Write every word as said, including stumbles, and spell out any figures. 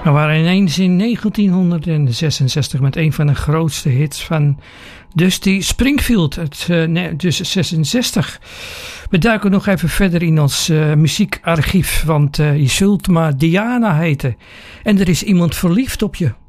We waren ineens in negentienhonderdzesenzestig met een van de grootste hits van Dusty Springfield uit uh, nee, dus zesenzestig. We duiken nog even verder in ons uh, muziekarchief, want uh, je zult maar Diana heten. En er is iemand verliefd op je.